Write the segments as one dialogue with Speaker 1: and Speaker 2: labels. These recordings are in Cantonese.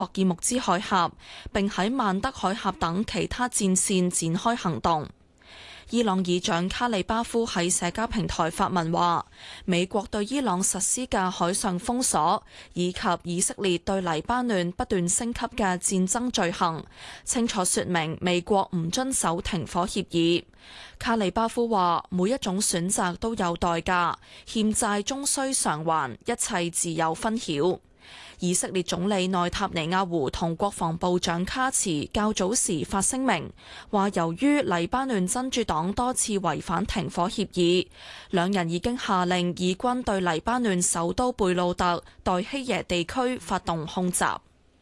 Speaker 1: 霍爾木茲海峽，並喺曼德海峽等其他戰線展開行動。伊朗議長卡里巴夫喺社交平台發文話，美國對伊朗實施嘅海上封鎖，以及以色列對黎巴嫩不斷升級嘅戰爭罪行，清楚說明美國唔遵守停火協議。卡里巴夫話，每一種選擇都有代價，欠債終須償還，一切自有分曉。以色列總理內塔尼亞胡同國防部長卡茨較早時發聲明，話由於黎巴嫩真主黨多次違反停火協議，兩人已經下令以軍對黎巴嫩首都貝魯特代希耶地區發動空襲。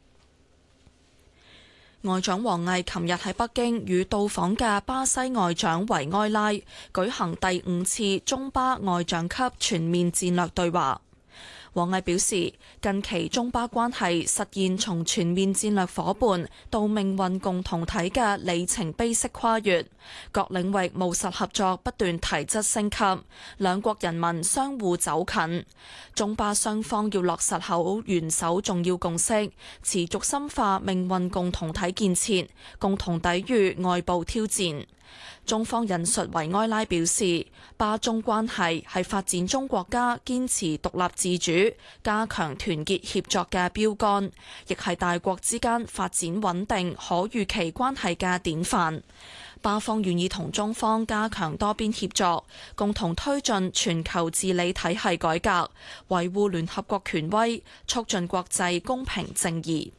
Speaker 1: 外長王毅琴日喺北京與到訪嘅巴西外長維埃拉舉行第5次中巴外長級全面戰略對話。王毅表示，近期中巴關係實現從全面戰略夥伴到命運共同體嘅里程碑式跨越，各領域務實合作不斷提質升級，兩國人民相互走近。中巴雙方要落實好元首重要共識，持續深化命運共同體建設，共同抵禦外部挑戰。中方引述維埃拉表示，巴中關係係發展中國家堅持獨立自主、加強團結協作嘅標杆，亦係大國之間發展穩定可預期關係嘅典範。巴方願意同中方加強多邊協作，共同推進全球治理體系改革，維護聯合國權威，促進國際公平正義。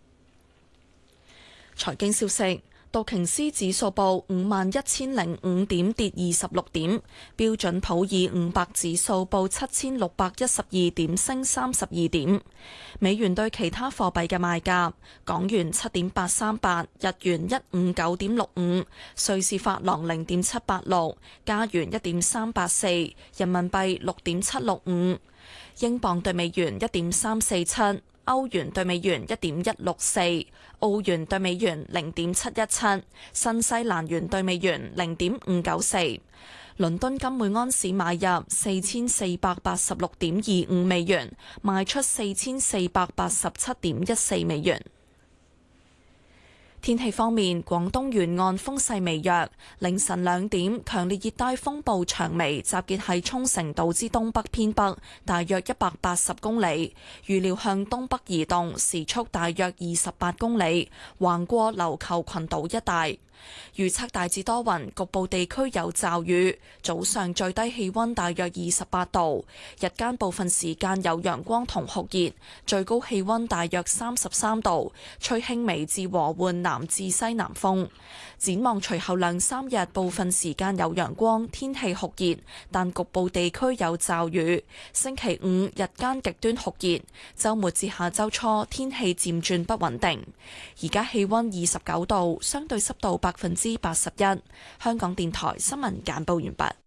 Speaker 1: 財經消息。道瓊斯指數報51,005點，跌26點；標準普爾500指數報7,612點，升32點。美元對其他貨幣嘅賣價：港元7.838，日元159.65，瑞士法郎0.786，加元1.384，人民幣6.765，英鎊對美元1.347。歐元對美元1.164，澳元對美元0.717，新西蘭元對美元0.594。倫敦金每安士買入4486.25美元，賣出4487.14美元。天氣方面，廣東沿岸風勢微弱，凌晨2點，強烈熱帶風暴長眉集結喺沖繩島之東北偏北，大約180公里，預料向東北移動，時速大約28公里，橫過琉球群島一帶。預測大致多雲，局部地區有驟雨。早上最低氣溫大約28度，日間部分時間有陽光同酷熱，最高氣溫大約33度，吹輕微至和緩南至西南風。展望隨後2-3日，部分時間有陽光，天氣酷熱，但局部地區有驟雨。星期5日間極端酷熱，週末至下週初天氣漸轉不穩定。而家氣溫29度，相對濕度81%。香港電台新聞簡報完畢。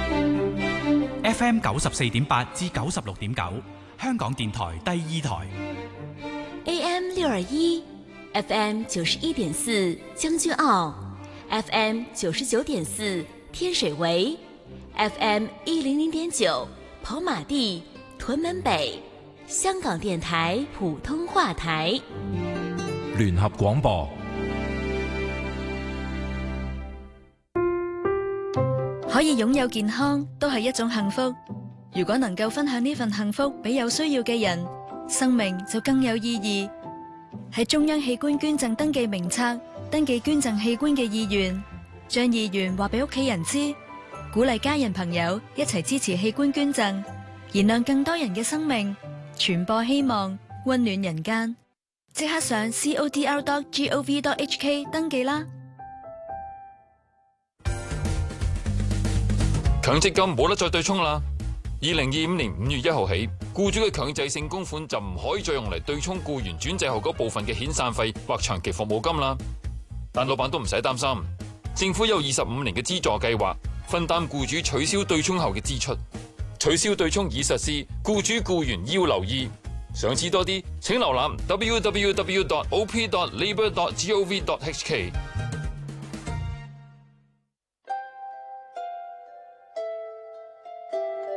Speaker 2: FM 94.8至96.9，香港電台第2台。
Speaker 3: AM 621。FM 91.4將軍澳 ，FM 99.4天水圍 ，FM 100.9跑馬地屯門北，香港電台普通話台。
Speaker 4: 聯合廣播。
Speaker 5: 可以擁有健康都係一種幸福。如果能夠分享呢份幸福俾有需要嘅人，生命就更有意義。喺中央器官捐贈登記名冊登記捐贈器官嘅意願，將意願話俾屋企人知，鼓勵家人朋友一齊支持器官捐贈，燃亮更多人嘅生命，傳播希望，溫暖人間。即刻上 codr.gov.hk 登記啦！
Speaker 6: 強積金冇得再對沖啦！2025年5月1號起，僱主嘅強制性供款就唔可以再用嚟對沖僱員轉制後嗰部分嘅遣散費或長期服務金啦。但老闆都唔使擔心，政府有25年嘅資助計劃，分擔僱主取消對沖後嘅支出。取消對沖已實施，僱主僱員要留意。想知多啲，請瀏覽 www.op.labour.gov.hk。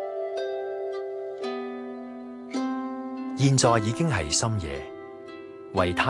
Speaker 7: 現在已經係深夜， 維他